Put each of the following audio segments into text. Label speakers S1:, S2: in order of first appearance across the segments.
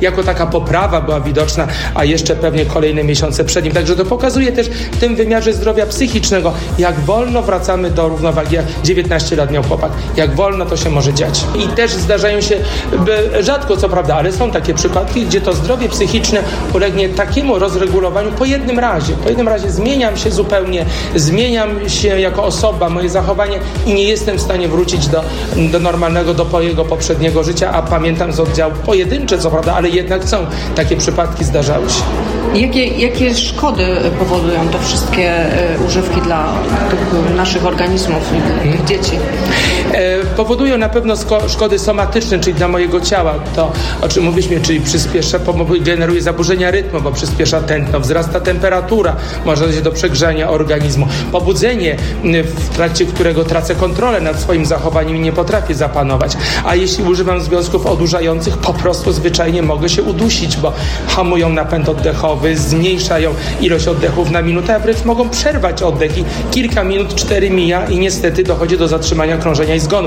S1: jako taka poprawa była widoczna, a jeszcze pewnie kolejne miesiące przed nim. Także to pokazuje też w tym wymiarze zdrowia psychicznego, jak wolno wracamy do równowagi. 19 lat miał chłopak. Jak wolno to się może dziać. I też zdarzają się, rzadko co prawda, ale są takie przypadki, gdzie to zdrowie psychiczne ulegnie takiemu rozregulowaniu po jednym razie. Po jednym razie zmieniam się zupełnie, zmieniam się jako osoba, moje zachowanie i nie jestem w stanie wrócić do normalnego, do mojego poprzedniego życia, a pamiętam z oddziału pojedyncze co prawda, ale jednak są takie przypadki, zdarzały się.
S2: Jakie szkody powodują te wszystkie używki dla tych naszych organizmów i tych dzieci?
S1: Powodują na pewno szkody somatyczne, czyli dla mojego ciała. To, o czym mówiliśmy, czyli przyspiesza, generuje zaburzenia rytmu, bo przyspiesza tętno, wzrasta temperatura, może dojść do przegrzania organizmu. Pobudzenie, w trakcie którego tracę kontrolę nad swoim zachowaniem i nie potrafię zapanować. A jeśli używam związków odurzających, po prostu zwyczajnie mogę się udusić, bo hamują napęd oddechowy, zmniejszają ilość oddechów na minutę, a wręcz mogą przerwać oddech i kilka minut, 4 mija i niestety dochodzi do zatrzymania krążenia i zgonu.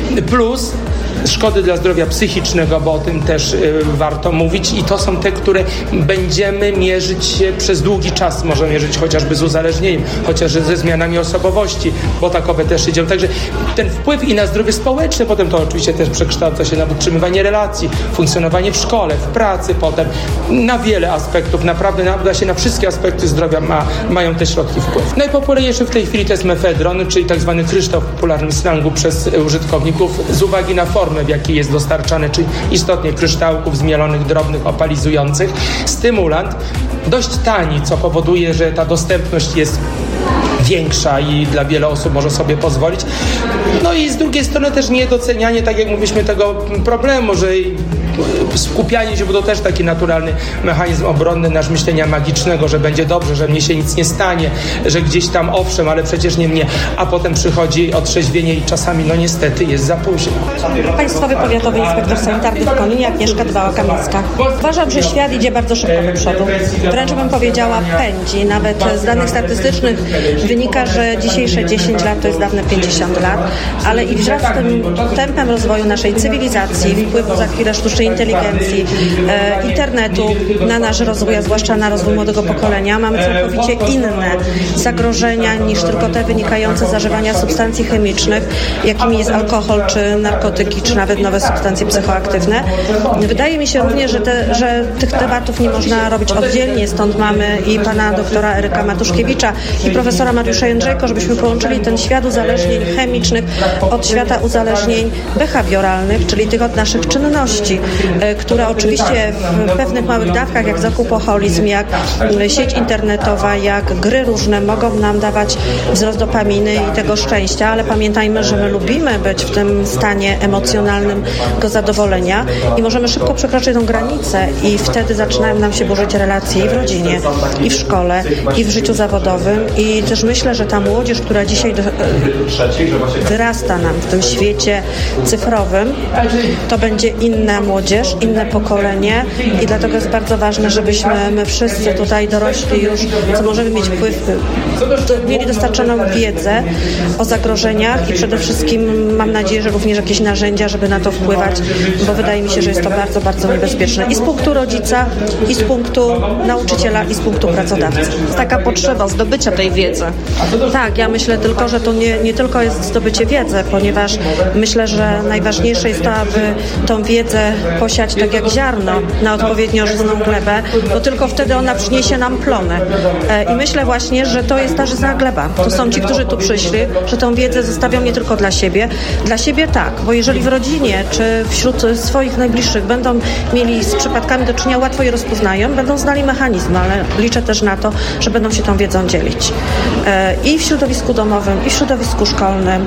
S1: Plus szkody dla zdrowia psychicznego, bo o tym też warto mówić i to są te, które będziemy mierzyć przez długi czas. Możemy mierzyć chociażby z uzależnieniem, chociażby ze zmianami osobowości, bo takowe też idą. Także ten wpływ i na zdrowie społeczne, potem to oczywiście też przekształca się na utrzymywanie relacji, funkcjonowanie w szkole, w pracy potem, na wiele aspektów, naprawdę na wszystkie aspekty zdrowia mają te środki wpływ. Najpopularniejszy w tej chwili to jest mefedron, czyli tak zwany kryształ w popularnym slangu przez użytkowników z uwagi na formę, w jakiej jest dostarczany, czyli istotnie kryształków zmielonych, drobnych, opalizujących. Stymulant dość tani, co powoduje, że ta dostępność jest większa i dla wielu osób może sobie pozwolić. No i z drugiej strony też niedocenianie, tak jak mówiliśmy, tego problemu, że skupianie się, bo to też taki naturalny mechanizm obronny nasz myślenia magicznego, że będzie dobrze, że mnie się nic nie stanie, że gdzieś tam owszem, ale przecież nie mnie, a potem przychodzi otrzeźwienie i czasami no niestety jest za późno.
S3: Państwowy Powiatowy Inspektor Sanitarny w Koninie, Agnieszka Dbała-Kamińska. Uważam, że świat idzie bardzo szybko do przodu. Wręcz bym powiedziała pędzi. Nawet z danych statystycznych wynika, że dzisiejsze 10 lat to jest dawne 50 lat, ale i wraz z tym tempem rozwoju naszej cywilizacji, wpływu za chwilę sztucznej inteligencji, internetu na nasz rozwój, a zwłaszcza na rozwój młodego pokolenia, mamy całkowicie inne zagrożenia niż tylko te wynikające z zażywania substancji chemicznych, jakimi jest alkohol, czy narkotyki, czy nawet nowe substancje psychoaktywne. Wydaje mi się również, że tych tematów nie można robić oddzielnie, stąd mamy i pana doktora Eryka Matuszkiewicza i profesora Mariusza Jędrzejko, żebyśmy połączyli ten świat uzależnień chemicznych od świata uzależnień behawioralnych, czyli tych od naszych czynności, które oczywiście w pewnych małych dawkach, jak zakupoholizm, jak sieć internetowa, jak gry różne mogą nam dawać wzrost dopaminy i tego szczęścia, ale pamiętajmy, że my lubimy być w tym stanie emocjonalnym go zadowolenia i możemy szybko przekroczyć tę granicę i wtedy zaczynają nam się burzyć relacje i w rodzinie, i w szkole, i w życiu zawodowym i też myślę, że ta młodzież, która dzisiaj wyrasta nam w tym świecie cyfrowym, to będzie inna młodzież, inne pokolenie i dlatego jest bardzo ważne, żebyśmy my wszyscy tutaj dorośli już, co możemy mieć wpływ, mieli dostarczoną wiedzę o zagrożeniach i przede wszystkim mam nadzieję, że również jakieś narzędzia, żeby na to wpływać, bo wydaje mi się, że jest to bardzo, bardzo niebezpieczne i z punktu rodzica, i z punktu nauczyciela, i z punktu pracodawcy.
S2: Jest taka potrzeba zdobycia tej wiedzy.
S3: Tak, ja myślę tylko, że to nie tylko jest zdobycie wiedzy, ponieważ myślę, że najważniejsze jest to, aby tą wiedzę posiać tak jak ziarno na odpowiednio żyzną glebę, bo tylko wtedy ona przyniesie nam plony. I myślę właśnie, że to jest ta żyzna gleba. To są ci, którzy tu przyszli, że tą wiedzę zostawią nie tylko dla siebie. Dla siebie tak, bo jeżeli w rodzinie czy wśród swoich najbliższych będą mieli z przypadkami do czynienia, łatwo je rozpoznają, będą znali mechanizmy, ale liczę też na to, że będą się tą wiedzą dzielić. I w środowisku domowym, i w środowisku szkolnym,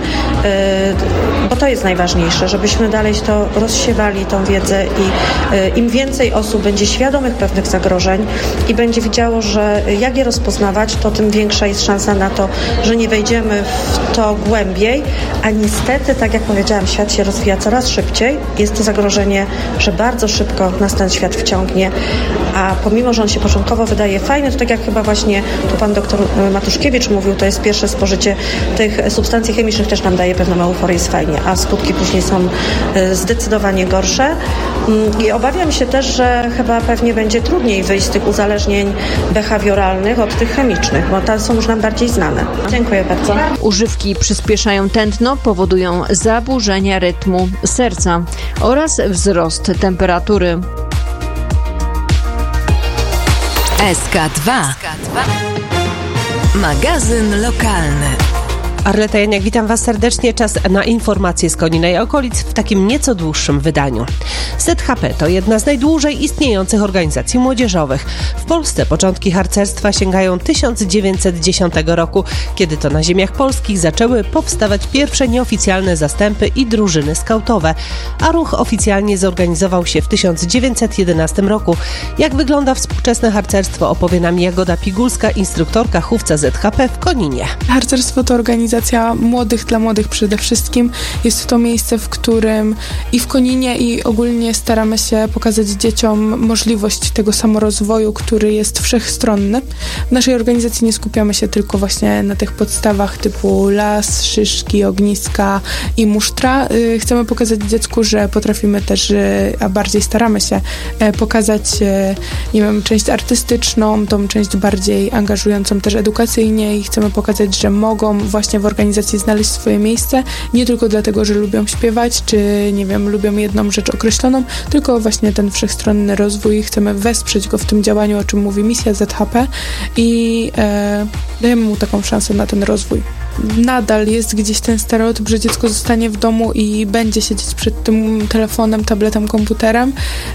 S3: bo to jest najważniejsze, żebyśmy dalej to rozsiewali, tą wiedzę i im więcej osób będzie świadomych pewnych zagrożeń i będzie widziało, że jak je rozpoznawać, to tym większa jest szansa na to, że nie wejdziemy w to głębiej, a niestety, tak jak powiedziałam, świat się rozwija coraz szybciej. Jest to zagrożenie, że bardzo szybko nas ten świat wciągnie, a pomimo, że on się początkowo wydaje fajny, to tak jak chyba właśnie tu pan doktor Matuszkiewicz mówił, to jest pierwsze spożycie tych substancji chemicznych też nam daje pewną euforię, jest fajnie, a skutki później są zdecydowanie gorsze. I obawiam się też, że chyba pewnie będzie trudniej wyjść z tych uzależnień behawioralnych od tych chemicznych, bo te są już nam bardziej znane. Dziękuję bardzo.
S4: Używki przyspieszają tętno, powodują zaburzenia rytmu serca oraz wzrost temperatury.
S5: SK2. Magazyn lokalny.
S6: Arleta Janiak, witam Was serdecznie. Czas na informacje z Konina i okolic w takim nieco dłuższym wydaniu. ZHP to jedna z najdłużej istniejących organizacji młodzieżowych. W Polsce początki harcerstwa sięgają 1910 roku, kiedy to na ziemiach polskich zaczęły powstawać pierwsze nieoficjalne zastępy i drużyny skautowe, a ruch oficjalnie zorganizował się w 1911 roku. Jak wygląda współczesne harcerstwo, opowie nam Jagoda Pigulska, instruktorka chówca ZHP w Koninie.
S7: Harcerstwo to organizacja młodych dla młodych przede wszystkim. Jest to miejsce, w którym i w Koninie, i ogólnie staramy się pokazać dzieciom możliwość tego samorozwoju, który jest wszechstronny. W naszej organizacji nie skupiamy się tylko właśnie na tych podstawach typu las, szyszki, ogniska i musztra. Chcemy pokazać dziecku, że potrafimy też, a bardziej staramy się pokazać, nie wiem, część artystyczną, tą część bardziej angażującą też edukacyjnie i chcemy pokazać, że mogą właśnie w organizacji znaleźć swoje miejsce, nie tylko dlatego, że lubią śpiewać, czy nie wiem, lubią jedną rzecz określoną, tylko właśnie ten wszechstronny rozwój. Chcemy wesprzeć go w tym działaniu, o czym mówi misja ZHP i dajemy mu taką szansę na ten rozwój. Nadal jest gdzieś ten stereotyp, że dziecko zostanie w domu i będzie siedzieć przed tym telefonem, tabletem, komputerem,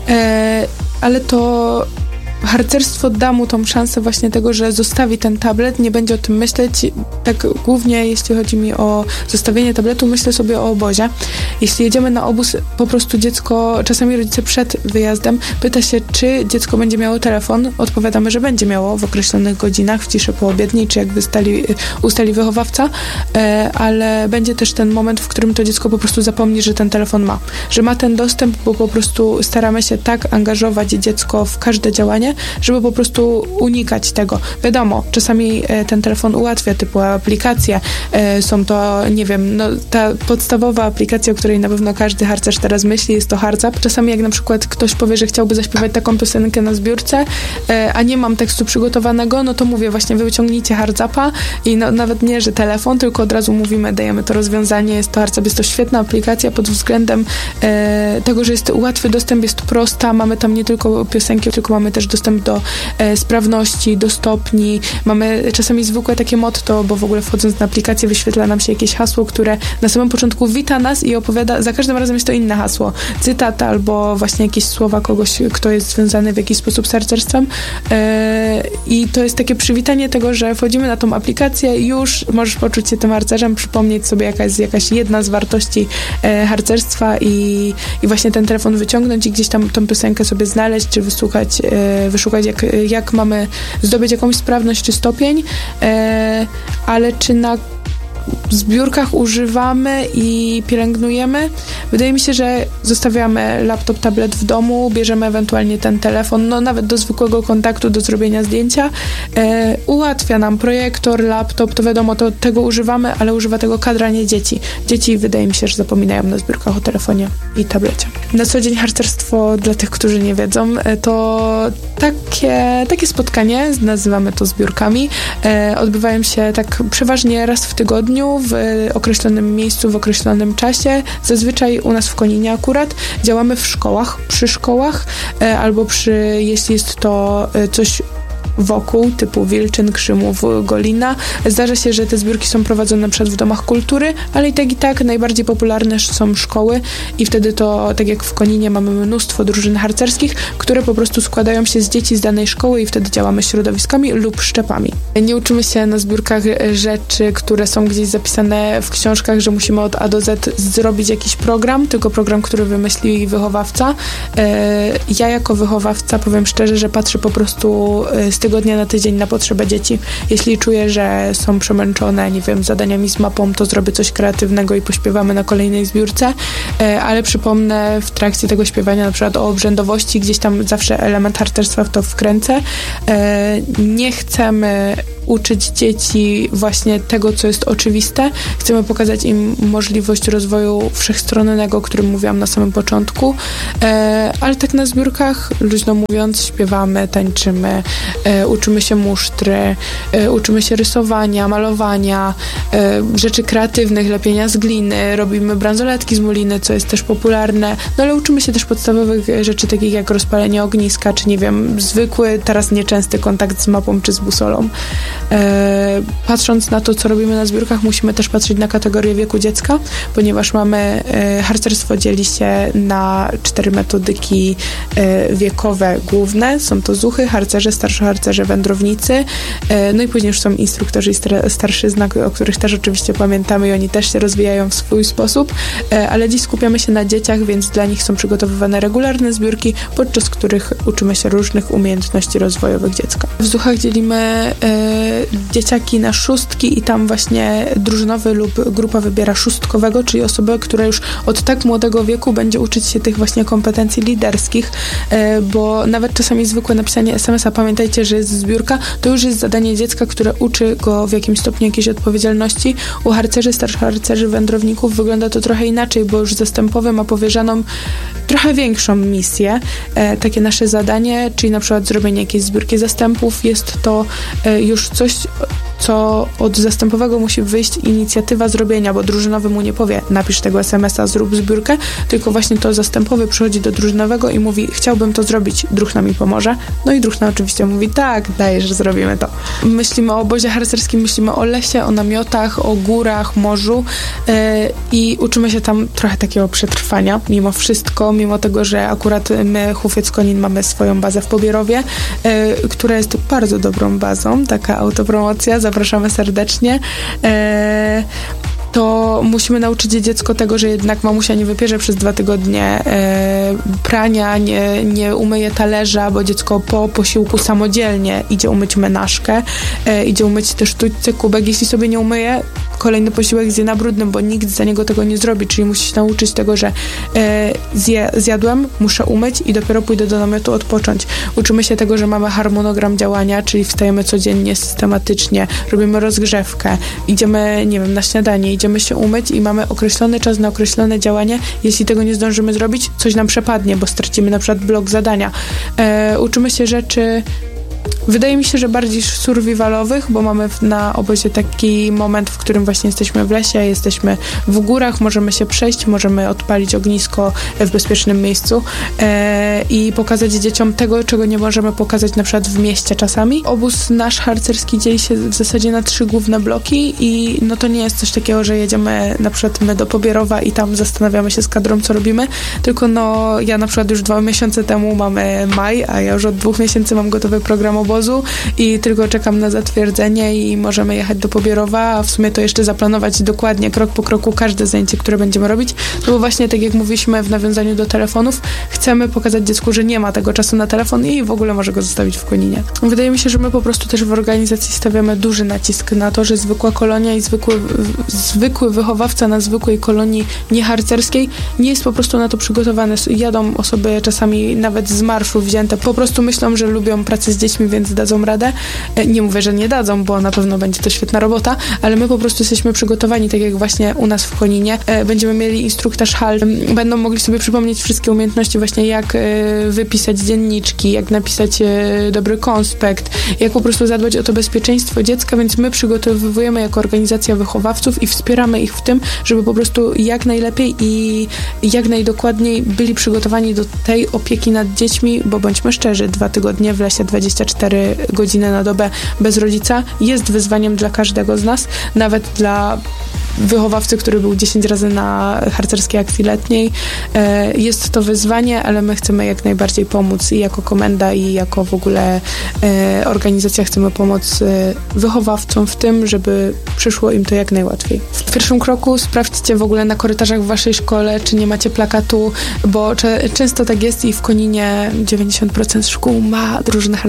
S7: ale to harcerstwo da mu tą szansę właśnie tego, że zostawi ten tablet, nie będzie o tym myśleć. Tak głównie jeśli chodzi mi o zostawienie tabletu, myślę sobie o obozie. Jeśli jedziemy na obóz, po prostu dziecko, czasami rodzice przed wyjazdem pyta się, czy dziecko będzie miało telefon. Odpowiadamy, że będzie miało w określonych godzinach, w ciszy poobiedniej, czy jak ustali wychowawca, ale będzie też ten moment, w którym to dziecko po prostu zapomni, że ten telefon ma. Że ma ten dostęp, bo po prostu staramy się tak angażować dziecko w każde działanie, żeby po prostu unikać tego. Wiadomo, czasami ten telefon ułatwia, typu aplikacje. Są to, nie wiem, no, ta podstawowa aplikacja, o której na pewno każdy harcerz teraz myśli, jest to HardZap. Czasami jak na przykład ktoś powie, że chciałby zaśpiewać taką piosenkę na zbiórce, a nie mam tekstu przygotowanego, no to mówię właśnie, wy wyciągnijcie HardZapa i no, nawet nie, że telefon, tylko od razu mówimy, dajemy to rozwiązanie. Jest to HardZap, jest to świetna aplikacja pod względem tego, że jest łatwy dostęp, jest prosta, mamy tam nie tylko piosenki, tylko mamy też dostęp do sprawności, do stopni. Mamy czasami zwykłe takie motto, bo w ogóle wchodząc na aplikację wyświetla nam się jakieś hasło, które na samym początku wita nas i opowiada, za każdym razem jest to inne hasło. Cytat albo właśnie jakieś słowa kogoś, kto jest związany w jakiś sposób z harcerstwem. I to jest takie przywitanie tego, że wchodzimy na tą aplikację i już możesz poczuć się tym harcerzem, przypomnieć sobie jaka jest jakaś jedna z wartości harcerstwa i właśnie ten telefon wyciągnąć i gdzieś tam tą piosenkę sobie znaleźć, czy wyszukać jak mamy zdobyć jakąś sprawność czy stopień, ale czy na zbiórkach używamy i pielęgnujemy? Wydaje mi się, że zostawiamy laptop, tablet w domu, bierzemy ewentualnie ten telefon, no nawet do zwykłego kontaktu, do zrobienia zdjęcia. Ułatwia nam projektor, laptop, to wiadomo, to tego używamy, ale używa tego kadra, nie dzieci. Dzieci wydaje mi się, że zapominają na zbiórkach o telefonie i tablecie. Na co dzień harcerstwo, dla tych, którzy nie wiedzą, to takie spotkanie, nazywamy to zbiórkami, odbywają się tak przeważnie raz w tygodniu, w określonym miejscu, w określonym czasie. Zazwyczaj u nas w Koninie akurat działamy w szkołach, przy szkołach, albo jeśli jest to coś wokół, typu Wilczyn, Krzymów, Golina. Zdarza się, że te zbiórki są prowadzone na przykład w domach kultury, ale i tak najbardziej popularne są szkoły i wtedy to, tak jak w Koninie, mamy mnóstwo drużyn harcerskich, które po prostu składają się z dzieci z danej szkoły i wtedy działamy środowiskami lub szczepami. Nie uczymy się na zbiórkach rzeczy, które są gdzieś zapisane w książkach, że musimy od A do Z zrobić jakiś program, tylko program, który wymyśli wychowawca. Ja jako wychowawca powiem szczerze, że patrzę po prostu z tygodnia na tydzień na potrzebę dzieci. Jeśli czuję, że są przemęczone, nie wiem, zadaniami z mapą, to zrobię coś kreatywnego i pośpiewamy na kolejnej zbiórce, ale przypomnę w trakcie tego śpiewania na przykład o obrzędowości, gdzieś tam zawsze element harcerstwa w to wkręcę. Nie chcemy uczyć dzieci właśnie tego, co jest oczywiste. Chcemy pokazać im możliwość rozwoju wszechstronnego, o którym mówiłam na samym początku, ale tak na zbiórkach, luźno mówiąc, śpiewamy, tańczymy, uczymy się musztry, uczymy się rysowania, malowania, rzeczy kreatywnych, lepienia z gliny, robimy bransoletki z muliny, co jest też popularne, no ale uczymy się też podstawowych rzeczy, takich jak rozpalenie ogniska, czy nie wiem, zwykły, teraz nieczęsty kontakt z mapą czy z busolą. Patrząc na to, co robimy na zbiórkach, musimy też patrzeć na kategorię wieku dziecka, ponieważ mamy, harcerstwo dzieli się na 4 metodyki wiekowe główne. Są to zuchy, harcerze, starszoharcerze, wędrownicy, no i później już są instruktorzy i starszyzna, o których też oczywiście pamiętamy i oni też się rozwijają w swój sposób, ale dziś skupiamy się na dzieciach, więc dla nich są przygotowywane regularne zbiórki, podczas których uczymy się różnych umiejętności rozwojowych dziecka. W zuchach dzielimy dzieciaki na szóstki i tam właśnie drużynowy lub grupa wybiera szóstkowego, czyli osobę, która już od tak młodego wieku będzie uczyć się tych właśnie kompetencji liderskich, bo nawet czasami zwykłe napisanie SMS-a, pamiętajcie, że jest zbiórka, to już jest zadanie dziecka, które uczy go w jakimś stopniu jakiejś odpowiedzialności. U harcerzy, starszoharcerzy, wędrowników wygląda to trochę inaczej, bo już zastępowy ma powierzoną trochę większą misję. Takie nasze zadanie, czyli na przykład zrobienie jakiejś zbiórki zastępów, jest to już coś, co od zastępowego musi wyjść inicjatywa zrobienia, bo drużynowy mu nie powie, napisz tego SMS-a, zrób zbiórkę, tylko właśnie to zastępowy przychodzi do drużynowego i mówi, chciałbym to zrobić, druh mi pomoże. No i druh oczywiście mówi, tak, dajesz, zrobimy to. Myślimy o obozie harcerskim, myślimy o lesie, o namiotach, o górach, morzu i uczymy się tam trochę takiego przetrwania, mimo wszystko, mimo tego, że akurat my, Hufiec Konin, mamy swoją bazę w Pobierowie, która jest bardzo dobrą bazą, taka autopromocja, zapraszamy serdecznie. To musimy nauczyć dziecko tego, że jednak mamusia nie wypierze przez 2 tygodnie prania, nie umyje talerza, bo dziecko po posiłku samodzielnie idzie umyć menażkę, idzie umyć też sztućce, kubek. Jeśli sobie nie umyje, kolejny posiłek zje na brudnym, bo nikt za niego tego nie zrobi, czyli musi się nauczyć tego, że zjadłem, muszę umyć i dopiero pójdę do namiotu odpocząć. Uczymy się tego, że mamy harmonogram działania, czyli wstajemy codziennie, systematycznie, robimy rozgrzewkę, idziemy, nie wiem, na śniadanie, idziemy się umyć i mamy określony czas na określone działanie. Jeśli tego nie zdążymy zrobić, coś nam przepadnie, bo stracimy na przykład blok zadania. Uczymy się rzeczy, wydaje mi się, że bardziej survivalowych, bo mamy na obozie taki moment, w którym właśnie jesteśmy w lesie, jesteśmy w górach, możemy się przejść, możemy odpalić ognisko w bezpiecznym miejscu i pokazać dzieciom tego, czego nie możemy pokazać na przykład w mieście czasami. Obóz nasz harcerski dzieli się w zasadzie na 3 główne bloki i no to nie jest coś takiego, że jedziemy na przykład my do Pobierowa i tam zastanawiamy się z kadrą, co robimy, tylko no ja na przykład już 2 miesiące temu mamy maj, a ja już od 2 miesięcy mam gotowy program obozu i tylko czekam na zatwierdzenie i możemy jechać do Pobierowa, a w sumie to jeszcze zaplanować dokładnie, krok po kroku każde zajęcie, które będziemy robić, no bo właśnie tak jak mówiliśmy w nawiązaniu do telefonów, chcemy pokazać dziecku, że nie ma tego czasu na telefon i w ogóle może go zostawić w Koninie. Wydaje mi się, że my po prostu też w organizacji stawiamy duży nacisk na to, że zwykła kolonia i zwykły wychowawca na zwykłej kolonii nieharcerskiej nie jest po prostu na to przygotowany. Jadą osoby czasami nawet z marszu wzięte, po prostu myślą, że lubią pracę z dziećmi, więc dadzą radę. Nie mówię, że nie dadzą, bo na pewno będzie to świetna robota, ale my po prostu jesteśmy przygotowani, tak jak właśnie u nas w Koninie. Będziemy mieli instruktaż HAL, będą mogli sobie przypomnieć wszystkie umiejętności właśnie jak wypisać dzienniczki, jak napisać dobry konspekt, jak po prostu zadbać o to bezpieczeństwo dziecka, więc my przygotowujemy jako organizacja wychowawców i wspieramy ich w tym, żeby po prostu jak najlepiej i jak najdokładniej byli przygotowani do tej opieki nad dziećmi, bo bądźmy szczerzy, 2 tygodnie w lesie, 24 godziny na dobę bez rodzica jest wyzwaniem dla każdego z nas, nawet dla wychowawcy, który był 10 razy na harcerskiej akcji letniej. Jest to wyzwanie, ale my chcemy jak najbardziej pomóc i jako komenda, i jako w ogóle organizacja chcemy pomóc wychowawcom w tym, żeby przyszło im to jak najłatwiej. W pierwszym kroku sprawdźcie w ogóle na korytarzach w waszej szkole, czy nie macie plakatu, bo często tak jest i w Koninie 90% szkół ma drużynę harcerską,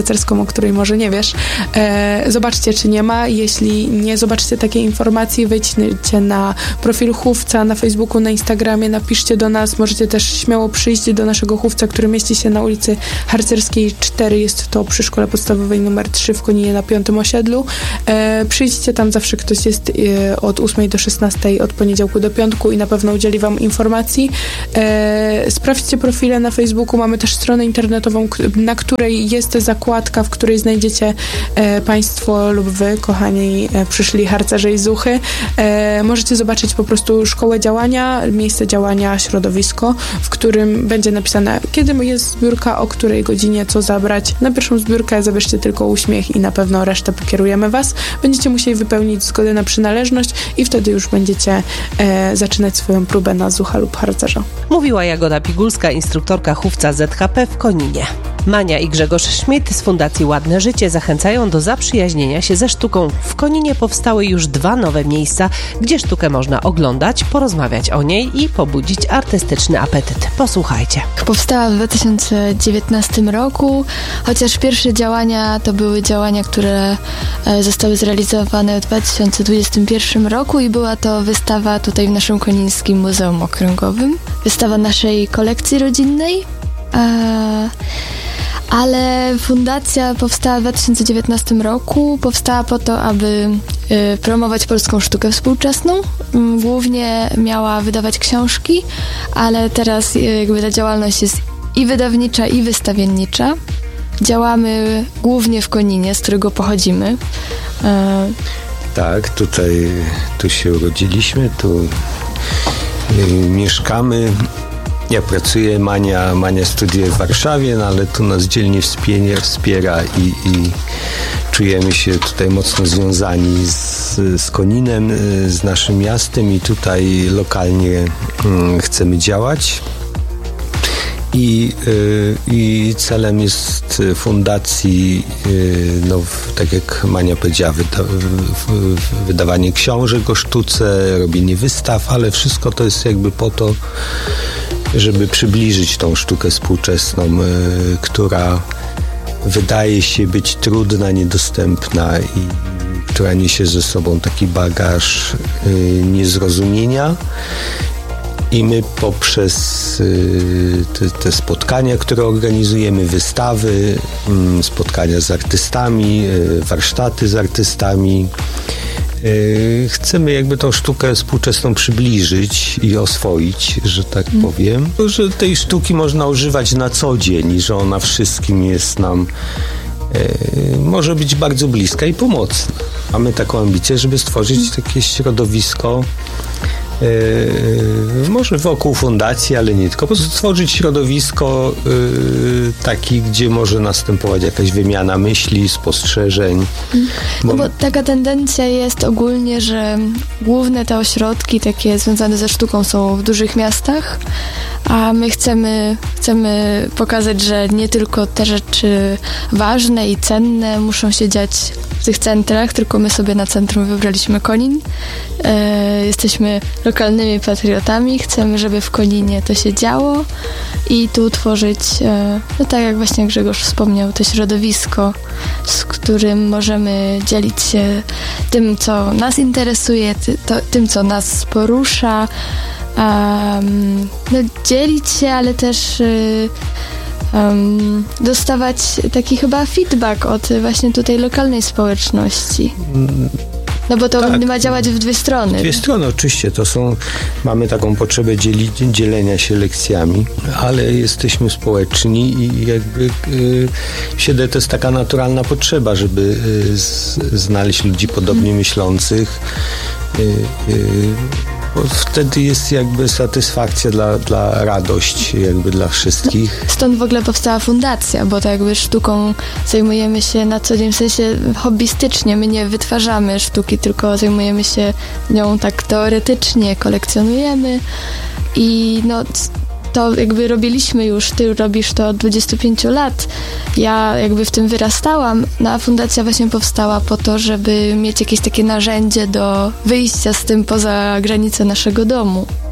S7: której może nie wiesz. Zobaczcie, czy nie ma. Jeśli nie zobaczycie takiej informacji, wejdźcie na profil chówca na Facebooku, na Instagramie, napiszcie do nas. Możecie też śmiało przyjść do naszego chówca, który mieści się na ulicy Harcerskiej 4. Jest to przy Szkole Podstawowej nr 3 w Koninie na 5. osiedlu. Przyjdźcie tam, zawsze ktoś jest od 8 do 16, od poniedziałku do piątku i na pewno udzieli wam informacji. Sprawdźcie profile na Facebooku. Mamy też stronę internetową, na której jest zakładka, w której znajdziecie Państwo lub wy, kochani przyszli harcerze i zuchy. Możecie zobaczyć po prostu szkołę działania, miejsce działania, środowisko, w którym będzie napisane, kiedy jest zbiórka, o której godzinie, co zabrać. Na pierwszą zbiórkę zabierzcie tylko uśmiech i na pewno resztę pokierujemy was. Będziecie musieli wypełnić zgodę na przynależność i wtedy już będziecie zaczynać swoją próbę na zucha lub harcerza.
S6: Mówiła Jagoda Pigulska, instruktorka chówca ZHP w Koninie. Mania i Grzegorz Schmidt z Fundacji Ładne Życie zachęcają do zaprzyjaźnienia się ze sztuką. W Koninie powstały już 2 nowe miejsca, gdzie sztukę można oglądać, porozmawiać o niej i pobudzić artystyczny apetyt. Posłuchajcie.
S8: Powstała w 2019 roku, chociaż pierwsze działania to były działania, które zostały zrealizowane w 2021 roku i była to wystawa tutaj w naszym Konińskim Muzeum Okręgowym. Wystawa naszej kolekcji rodzinnej. Ale fundacja powstała w 2019 roku. Powstała po to, aby promować polską sztukę współczesną. Głównie miała wydawać książki, ale teraz jakby ta działalność jest i wydawnicza, i wystawiennicza. Działamy głównie w Koninie, z którego pochodzimy.
S9: Tak, tu się urodziliśmy, tu mieszkamy. Ja pracuję, Mania studiuje w Warszawie, no ale tu nas dzielnie wspiera i czujemy się tutaj mocno związani z Koninem, z naszym miastem i tutaj lokalnie chcemy działać. I celem jest fundacji, tak jak Mania powiedziała, wydawanie książek o sztuce, robienie wystaw, ale wszystko to jest jakby po to, żeby przybliżyć tą sztukę współczesną, która wydaje się być trudna, niedostępna i która niesie ze sobą taki bagaż niezrozumienia. I my poprzez te spotkania, które organizujemy, wystawy, spotkania z artystami, warsztaty z artystami, chcemy jakby tą sztukę współczesną przybliżyć i oswoić, że tak powiem. Że tej sztuki można używać na co dzień i że ona wszystkim jest nam może być bardzo bliska i pomocna. Mamy taką ambicję, żeby stworzyć takie środowisko może wokół fundacji, ale nie tylko. Po prostu stworzyć środowisko takie, gdzie może następować jakaś wymiana myśli, spostrzeżeń.
S8: Bo taka tendencja jest ogólnie, że główne te ośrodki takie związane ze sztuką są w dużych miastach, a my chcemy pokazać, że nie tylko te rzeczy ważne i cenne muszą się dziać w tych centrach, tylko my sobie na centrum wybraliśmy Konin. Jesteśmy lokalnymi patriotami, chcemy, żeby w Koninie to się działo i tu tworzyć, tak jak właśnie Grzegorz wspomniał, to środowisko, z którym możemy dzielić się tym, co nas interesuje, tym, co nas porusza, dzielić się, ale też dostawać taki chyba feedback od właśnie tutaj lokalnej społeczności. No bo to ma działać w dwie strony.
S9: W dwie strony oczywiście. Mamy taką potrzebę dzielenia się lekcjami, ale jesteśmy społeczni i jakby to jest taka naturalna potrzeba, żeby znaleźć ludzi podobnie myślących. Bo wtedy jest jakby satysfakcja dla radość jakby dla wszystkich.
S8: Stąd w ogóle powstała fundacja, bo tak jakby sztuką zajmujemy się na co dzień, w sensie hobbystycznie. My nie wytwarzamy sztuki, tylko zajmujemy się nią tak teoretycznie, kolekcjonujemy i to jakby robiliśmy już, ty robisz to od 25 lat. Ja jakby w tym wyrastałam, a fundacja właśnie powstała po to, żeby mieć jakieś takie narzędzie do wyjścia z tym poza granice naszego domu.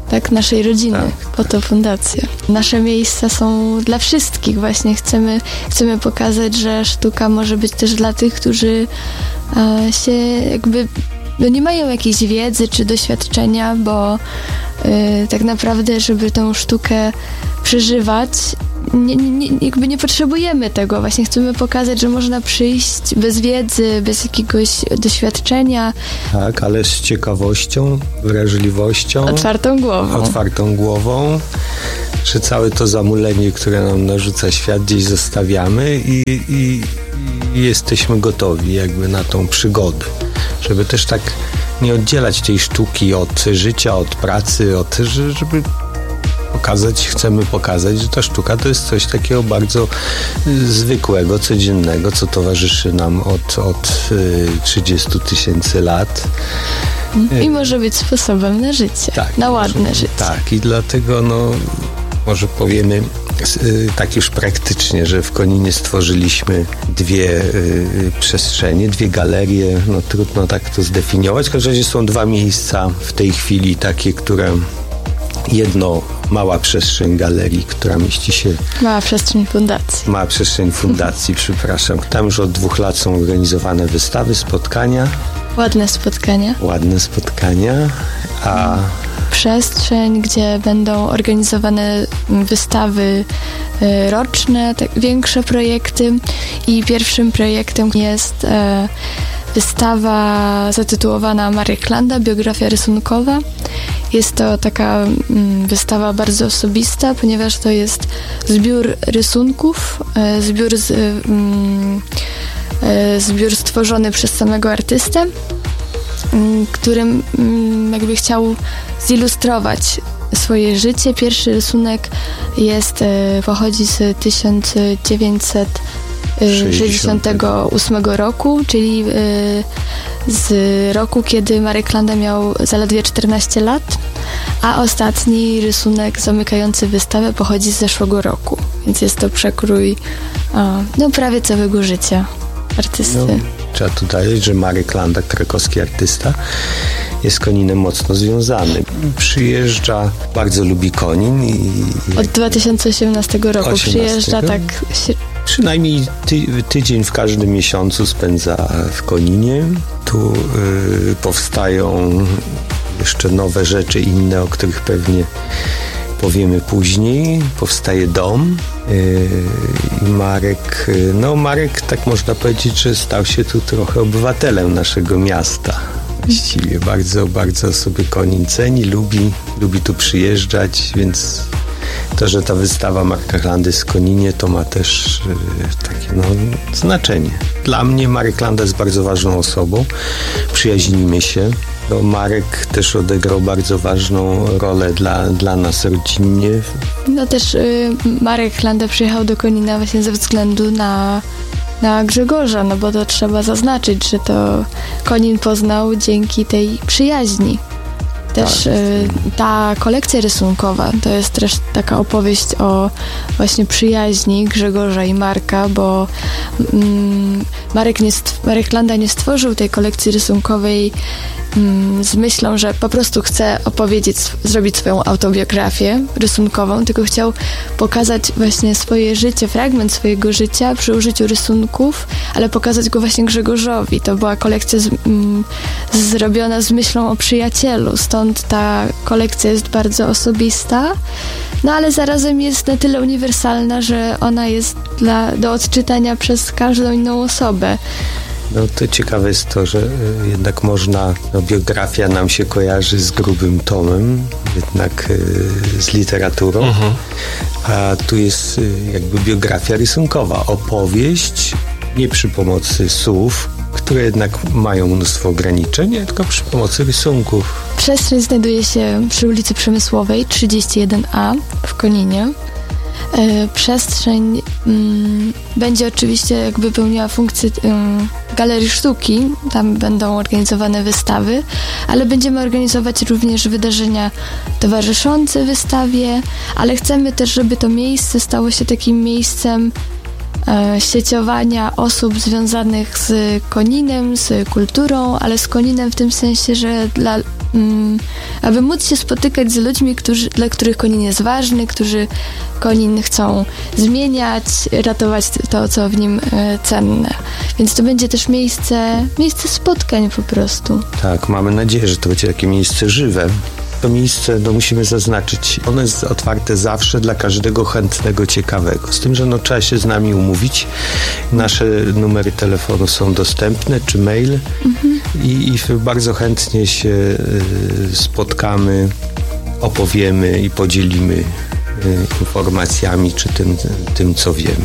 S8: tak, naszej rodziny.
S9: Tak.
S8: Po to fundacja. Nasze miejsca są dla wszystkich. Właśnie chcemy pokazać, że sztuka może być też dla tych, którzy się jakby nie mają jakiejś wiedzy czy doświadczenia, bo tak naprawdę, żeby tą sztukę przeżywać, jakby nie potrzebujemy tego. Właśnie chcemy pokazać, że można przyjść bez wiedzy, bez jakiegoś doświadczenia.
S9: Tak, ale z ciekawością, wrażliwością. Otwartą głową, że całe to zamulenie, które nam narzuca świat, gdzieś zostawiamy i jesteśmy gotowi jakby na tą przygodę. Żeby też tak nie oddzielać tej sztuki od życia, od pracy, żeby chcemy pokazać, że ta sztuka to jest coś takiego bardzo zwykłego, codziennego, co towarzyszy nam od 30 000 lat.
S8: I może być sposobem na życie, tak, na ładne życie.
S9: Tak, i dlatego może powiemy tak już praktycznie, że w Koninie stworzyliśmy 2 przestrzenie, 2 galerie, trudno tak to zdefiniować. W każdym razie są 2 miejsca w tej chwili takie, które jedno mała przestrzeń galerii, która mieści się...
S8: Mała przestrzeń fundacji, przepraszam. Tam już od 2 lat są organizowane wystawy, spotkania. Ładne spotkania,
S9: a...
S8: Przestrzeń, gdzie będą organizowane wystawy roczne, większe projekty i pierwszym projektem jest wystawa zatytułowana Marek Landa, biografia rysunkowa. Jest to taka wystawa bardzo osobista, ponieważ to jest zbiór rysunków, zbiór stworzony przez samego artystę, którym jakby chciał zilustrować swoje życie. Pierwszy rysunek pochodzi z 1968 roku, czyli z roku, kiedy Marek Landa miał zaledwie 14 lat, a ostatni rysunek zamykający wystawę pochodzi z zeszłego roku, więc jest to przekrój prawie całego życia artysty.
S9: Trzeba tu dodać, że Marek Landa, krakowski artysta, jest z Koninem mocno związany. Przyjeżdża, bardzo lubi Konin.
S8: Od 2018 roku przyjeżdża tak...
S9: Przynajmniej tydzień w każdym miesiącu spędza w Koninie. Tu powstają jeszcze nowe rzeczy, inne, o których pewnie powiemy później. Powstaje dom i Marek, tak można powiedzieć, że stał się tu trochę obywatelem naszego miasta. Właściwie bardzo, bardzo sobie Konin ceni, lubi tu przyjeżdżać, więc to, że ta wystawa Marka Landy z Koninie, to ma też takie znaczenie. Dla mnie Marek Landa jest bardzo ważną osobą, przyjaźnimy się. Marek też odegrał bardzo ważną rolę dla nas rodzinnie.
S8: Też Marek Landa przyjechał do Konina właśnie ze względu na Grzegorza, bo to trzeba zaznaczyć, że to Konin poznał dzięki tej przyjaźni. Też ta kolekcja rysunkowa to jest też taka opowieść o właśnie przyjaźni Grzegorza i Marka, bo Marek Landa nie stworzył tej kolekcji rysunkowej z myślą, że po prostu chce zrobić swoją autobiografię rysunkową, tylko chciał pokazać właśnie swoje życie, fragment swojego życia przy użyciu rysunków, ale pokazać go właśnie Grzegorzowi. To była kolekcja zrobiona z myślą o przyjacielu, stąd ta kolekcja jest bardzo osobista, ale zarazem jest na tyle uniwersalna, że ona jest do odczytania przez każdą inną osobę.
S9: To ciekawe jest to, że jednak biografia nam się kojarzy z grubym tomem, jednak z literaturą, a tu jest jakby biografia rysunkowa, opowieść, nie przy pomocy słów, które jednak mają mnóstwo ograniczeń, tylko przy pomocy rysunków.
S8: Przestrzeń znajduje się przy ulicy Przemysłowej 31A w Koninie. Przestrzeń będzie oczywiście jakby pełniła funkcję galerii sztuki, tam będą organizowane wystawy, ale będziemy organizować również wydarzenia towarzyszące wystawie, ale chcemy też, żeby to miejsce stało się takim miejscem sieciowania osób związanych z Koninem, z kulturą, ale z Koninem w tym sensie, że dla aby móc się spotykać z ludźmi, dla których Konin jest ważny, którzy Konin chcą zmieniać, ratować to, co w nim cenne. Więc to będzie też miejsce spotkań po prostu.
S9: Tak, mamy nadzieję, że to będzie takie miejsce żywe. To miejsce, musimy zaznaczyć, ono jest otwarte zawsze dla każdego chętnego, ciekawego. Z tym, że trzeba się z nami umówić. Nasze numery telefonu są dostępne, czy mail i bardzo chętnie się spotkamy, opowiemy i podzielimy informacjami, czy tym co wiemy.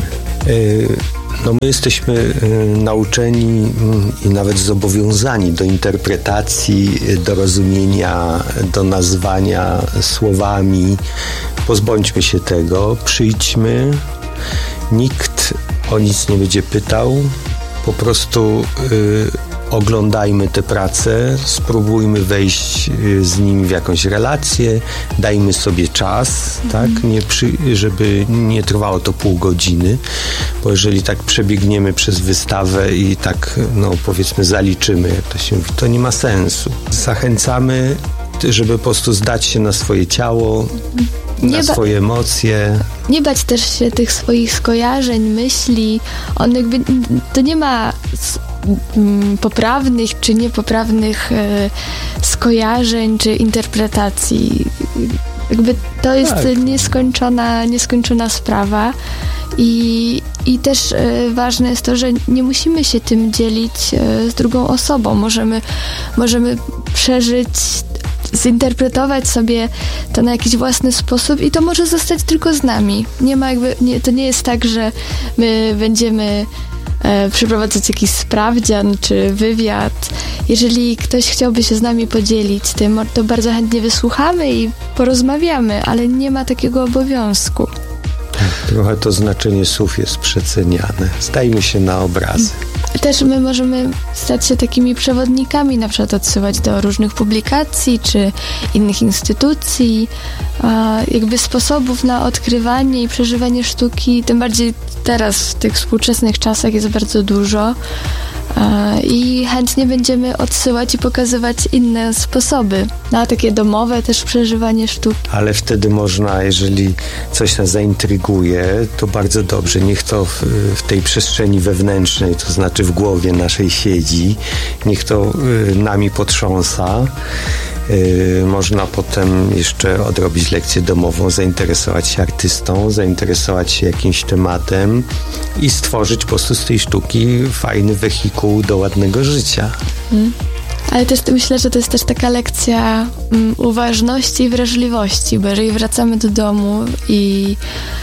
S9: My jesteśmy nauczeni i nawet zobowiązani do interpretacji, do rozumienia, do nazwania słowami. Pozbądźmy się tego, przyjdźmy, nikt o nic nie będzie pytał, po prostu oglądajmy tę pracę, spróbujmy wejść z nimi w jakąś relację, dajmy sobie czas, tak? Żeby nie trwało to pół godziny, bo jeżeli tak przebiegniemy przez wystawę i tak, powiedzmy, zaliczymy, jak to się mówi, to nie ma sensu. Zachęcamy, żeby po prostu zdać się na swoje ciało, na swoje emocje.
S8: Nie bać też się tych swoich skojarzeń, myśli. To nie ma poprawnych czy niepoprawnych skojarzeń czy interpretacji. To jest nieskończona sprawa i też ważne jest to, że nie musimy się tym dzielić z drugą osobą. Możemy przeżyć, zinterpretować sobie to na jakiś własny sposób i to może zostać tylko z nami. To nie jest tak, że my będziemy przeprowadzać jakiś sprawdzian czy wywiad. Jeżeli ktoś chciałby się z nami podzielić tym, to bardzo chętnie wysłuchamy i porozmawiamy, ale nie ma takiego obowiązku.
S9: Tak, trochę to znaczenie słów jest przeceniane. Zdajmy się na obrazy.
S8: Też my możemy stać się takimi przewodnikami, na przykład odsyłać do różnych publikacji czy innych instytucji, sposobów na odkrywanie i przeżywanie sztuki, tym bardziej teraz w tych współczesnych czasach jest bardzo dużo i chętnie będziemy odsyłać i pokazywać inne sposoby na takie domowe też przeżywanie sztuki.
S9: Ale wtedy można, jeżeli coś nas zaintryguje, to bardzo dobrze. Niech to w tej przestrzeni wewnętrznej, to znaczy w głowie naszej siedzi, niech to nami potrząsa. Można potem jeszcze odrobić lekcję domową, zainteresować się artystą, zainteresować się jakimś tematem i stworzyć po prostu z tej sztuki fajny wehikuł do ładnego życia.
S8: Ale też myślę, że to jest też taka lekcja uważności i wrażliwości, bo jeżeli wracamy do domu i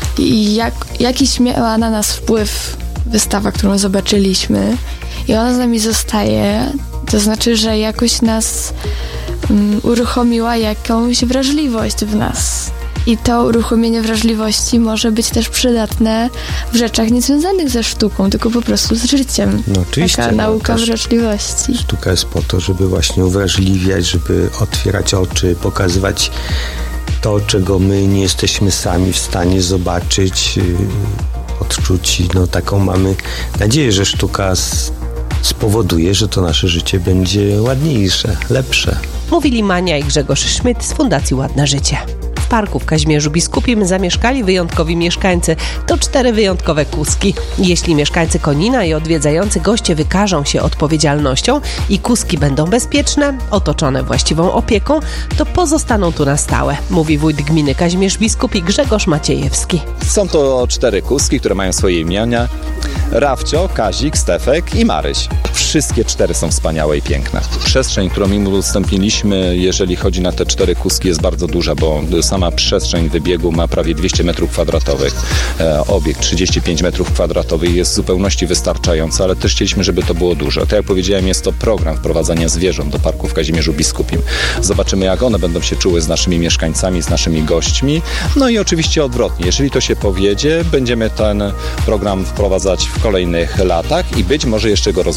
S8: jakiś miała na nas wpływ wystawa, którą zobaczyliśmy i ona z nami zostaje, to znaczy, że jakoś nas uruchomiła jakąś wrażliwość w nas. I to uruchomienie wrażliwości może być też przydatne w rzeczach niezwiązanych ze sztuką, tylko po prostu z życiem.
S9: Oczywiście.
S8: Taka nauka wrażliwości.
S9: Sztuka jest po to, żeby właśnie uwrażliwiać, żeby otwierać oczy, pokazywać to, czego my nie jesteśmy sami w stanie zobaczyć, odczuć. Taką mamy nadzieję, że sztuka spowoduje, że to nasze życie będzie ładniejsze, lepsze.
S6: Mówili Mania i Grzegorz Szmyt z Fundacji Ładne Życie. W parku w Kazimierzu Biskupim zamieszkali wyjątkowi mieszkańcy. To 4 wyjątkowe kuski. Jeśli mieszkańcy Konina i odwiedzający goście wykażą się odpowiedzialnością i kuski będą bezpieczne, otoczone właściwą opieką, to pozostaną tu na stałe, mówi wójt gminy Kazimierz Biskupi Grzegorz Maciejewski.
S10: Są to 4 kuski, które mają swoje imiona. Rafcio, Kazik, Stefek i Maryś. Wszystkie 4 są wspaniałe i piękne. Przestrzeń, którą im udostępniliśmy, jeżeli chodzi na te 4 kuski, jest bardzo duża, bo sama przestrzeń wybiegu ma prawie 200 m2. Obiekt 35 m2 jest w zupełności wystarczający, ale też chcieliśmy, żeby to było dużo. Tak jak powiedziałem, jest to program wprowadzania zwierząt do parku w Kazimierzu Biskupim. Zobaczymy, jak one będą się czuły z naszymi mieszkańcami, z naszymi gośćmi. No i oczywiście odwrotnie. Jeżeli to się powiedzie, będziemy ten program wprowadzać w kolejnych latach i być może jeszcze go rozbudujemy.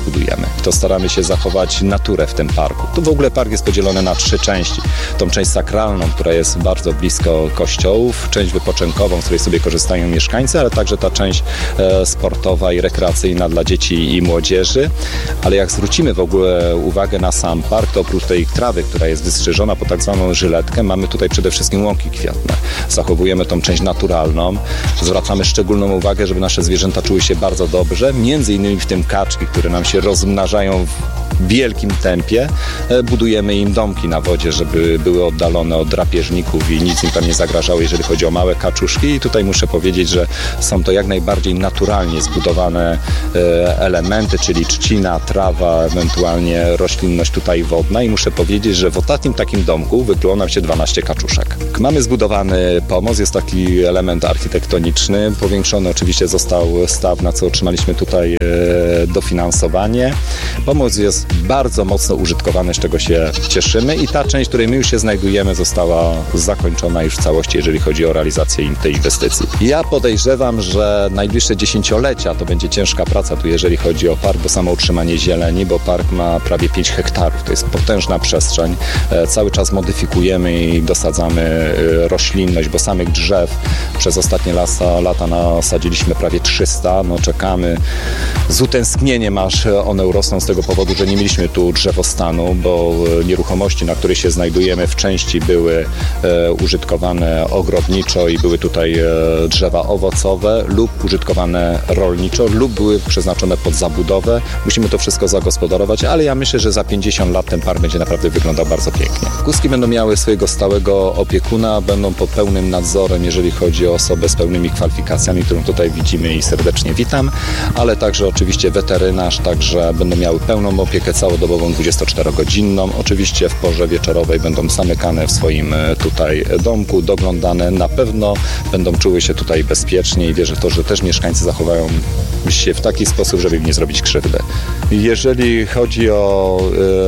S10: To staramy się zachować naturę w tym parku. Tu w ogóle park jest podzielony na 3 części. Tą część sakralną, która jest bardzo blisko kościołów, część wypoczynkową, z której sobie korzystają mieszkańcy, ale także ta część sportowa i rekreacyjna dla dzieci i młodzieży. Ale jak zwrócimy w ogóle uwagę na sam park, to oprócz tej trawy, która jest wystrzyżona po tak zwaną żyletkę, mamy tutaj przede wszystkim łąki kwiatne. Zachowujemy tą część naturalną. Zwracamy szczególną uwagę, żeby nasze zwierzęta czuły się bardzo dobrze, między innymi w tym kaczki, które nam się rozmnażają w wielkim tempie. Budujemy im domki na wodzie, żeby były oddalone od drapieżników i nic im tam nie zagrażało, jeżeli chodzi o małe kaczuszki. I tutaj muszę powiedzieć, że są to jak najbardziej naturalnie zbudowane elementy, czyli trzcina, trawa, ewentualnie roślinność tutaj wodna. I muszę powiedzieć, że w ostatnim takim domku wykluło nam się 12 kaczuszek. Mamy zbudowany pomost, jest taki element architektoniczny. Powiększony oczywiście został staw, na co otrzymaliśmy tutaj dofinansowanie. Pomost jest bardzo mocno użytkowany, z czego się cieszymy i ta część, w której my już się znajdujemy, została zakończona już w całości, jeżeli chodzi o realizację tej inwestycji. Ja podejrzewam, że najbliższe dziesięciolecia to będzie ciężka praca tu, jeżeli chodzi o park, bo samo utrzymanie zieleni, bo park ma prawie 5 hektarów. To jest potężna przestrzeń. Cały czas modyfikujemy i dosadzamy roślinność, bo samych drzew przez ostatnie lata nasadziliśmy prawie 300. No, czekamy z utęsknieniem, aż one urosną, z tego powodu, że nie mieliśmy tu drzewostanu, bo nieruchomości, na której się znajdujemy, w części były użytkowane ogrodniczo i były tutaj drzewa owocowe lub użytkowane rolniczo lub były przeznaczone pod zabudowę. Musimy to wszystko zagospodarować, ale ja myślę, że za 50 lat ten park będzie naprawdę wyglądał bardzo pięknie. Kuski będą miały swojego stałego opiekuna, będą pod pełnym nadzorem, jeżeli chodzi o osobę z pełnymi kwalifikacjami, którą tutaj widzimy i serdecznie witam, ale także oczywiście weterynarz, także będą miały pełną opiekę całodobową, 24-godzinną. Oczywiście w porze wieczorowej będą zamykane w swoim tutaj domku, doglądane. Na pewno będą czuły się tutaj bezpiecznie i wierzę w to, że też mieszkańcy zachowają się w taki sposób, żeby im nie zrobić krzywdy. Jeżeli chodzi o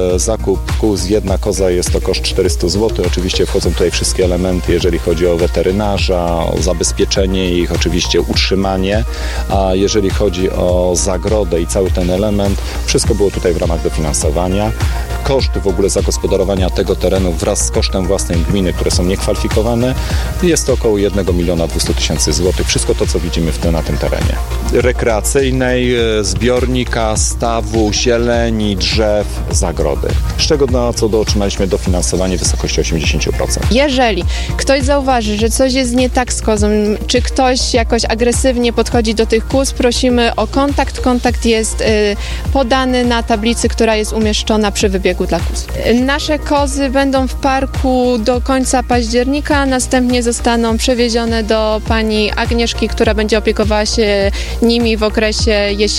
S10: zakup kóz, jedna koza jest to koszt 400 zł. Oczywiście wchodzą tutaj wszystkie elementy, jeżeli chodzi o weterynarza, o zabezpieczenie ich, oczywiście utrzymanie, a jeżeli chodzi o zagrodę i cały ten element, wszystko było tutaj w ramach dofinansowania. Koszty w ogóle zagospodarowania tego terenu wraz z kosztem własnej gminy, które są niekwalifikowane, jest to około 1 200 000 złotych. Wszystko to, co widzimy na tym terenie. Rekreacyjnej, zbiornika, stawu, zieleni, drzew, zagrody. Z czego na co otrzymaliśmy dofinansowanie w wysokości 80%.
S11: Jeżeli ktoś zauważy, że coś jest nie tak z kozą, czy ktoś jakoś agresywnie podchodzi do tych kóz, prosimy o kontakt. Kontakt jest podany na tablicy, która jest umieszczona przy wybiegu dla kóz. Nasze kozy będą w parku do końca października, następnie zostaną przewiezione do pani Agnieszki, która będzie opiekowała się nimi w okresie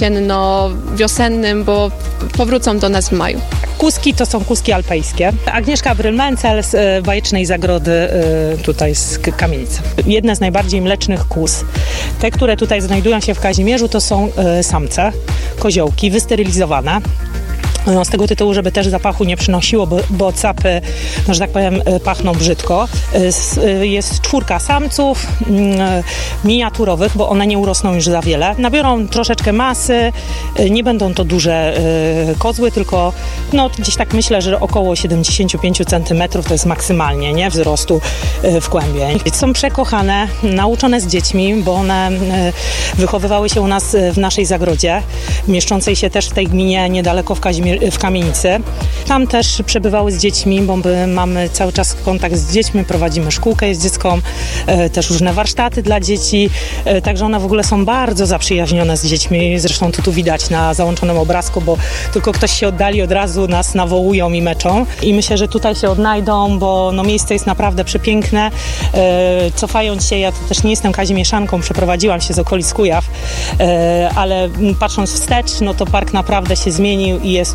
S11: jesienno-wiosennym, bo powrócą do nas w maju.
S12: Kuski to są kuski alpejskie. Agnieszka Brylmencel z bajecznej zagrody tutaj z Kamienicy. Jedna z najbardziej mlecznych kus. Te, które tutaj znajdują się w Kazimierzu, to są samce, koziołki wysterylizowane. No, z tego tytułu, żeby też zapachu nie przynosiło, bo capy, no, że tak powiem, pachną brzydko. Jest 4 samców miniaturowych, bo one nie urosną już za wiele. Nabiorą troszeczkę masy, nie będą to duże kozły, tylko no, gdzieś tak myślę, że około 75 cm to jest maksymalnie, nie, wzrostu w kłębie. Są przekochane, nauczone z dziećmi, bo one wychowywały się u nas w naszej zagrodzie, mieszczącej się też w tej gminie niedaleko w Kamienicy. Tam też przebywały z dziećmi, bo my mamy cały czas kontakt z dziećmi, prowadzimy szkółkę z dziecką, też różne warsztaty dla dzieci, także one w ogóle są bardzo zaprzyjaźnione z dziećmi, zresztą to tu widać na załączonym obrazku, bo tylko ktoś się oddali, od razu nas nawołują i meczą i myślę, że tutaj się odnajdą, bo no, miejsce jest naprawdę przepiękne. Cofając się, ja to też nie jestem kazimieszanką, przeprowadziłam się z okolic Kujaw, ale patrząc wstecz, no to park naprawdę się zmienił i jest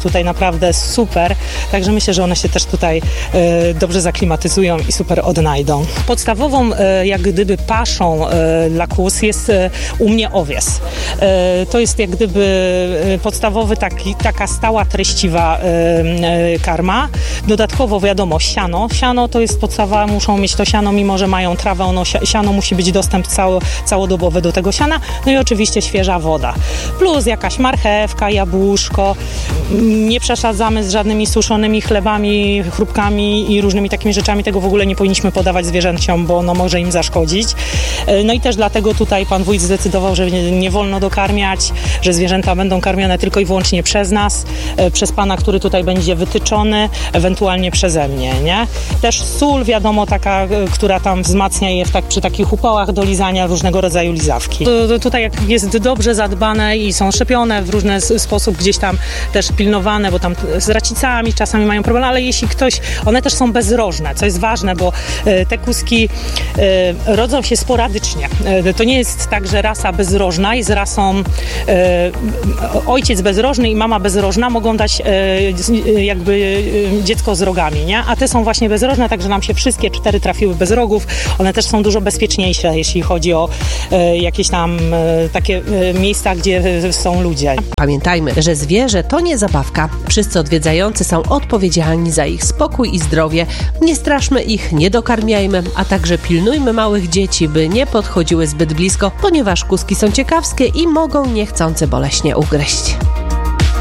S12: tutaj naprawdę super, także myślę, że one się też tutaj dobrze zaklimatyzują i super odnajdą. Podstawową jak gdyby paszą dla kóz jest u mnie owies. To jest jak gdyby podstawowy taka stała, treściwa karma. Dodatkowo wiadomo siano. Siano to jest podstawa, muszą mieć to siano, mimo że mają trawę, siano musi być dostęp całodobowy do tego siana. No i oczywiście świeża woda. Plus jakaś marchewka, jabłuszko. Nie przesadzamy z żadnymi suszonymi chlebami, chrupkami i różnymi takimi rzeczami. Tego w ogóle nie powinniśmy podawać zwierzęciom, bo ono może im zaszkodzić. No i też dlatego tutaj pan wójt zdecydował, że nie wolno dokarmiać, że zwierzęta będą karmione tylko i wyłącznie przez nas, przez pana, który tutaj będzie wytyczony, ewentualnie przeze mnie, nie? Też sól, wiadomo, taka, która tam wzmacnia je przy takich upałach do lizania, różnego rodzaju lizawki. Tutaj jak jest dobrze zadbane i są szczepione w różny sposób, gdzieś tam też pilnowane, bo tam z racicami czasami mają problem, ale jeśli one też są bezrożne, co jest ważne, bo te kózki rodzą się sporadycznie. To nie jest tak, że rasa bezrożna jest rasą ojciec bezrożny i mama bezrożna mogą dać jakby dziecko z rogami, nie? A te są właśnie bezrożne, także nam się wszystkie 4 trafiły bez rogów. One też są dużo bezpieczniejsze, jeśli chodzi o jakieś tam takie miejsca, gdzie są ludzie.
S6: Pamiętajmy, że zwierzę to nie zabawka. Wszyscy odwiedzający są odpowiedzialni za ich spokój i zdrowie. Nie straszmy ich, nie dokarmiajmy, a także pilnujmy małych dzieci, by nie podchodziły zbyt blisko, ponieważ kózki są ciekawskie i mogą niechcący boleśnie ugryźć.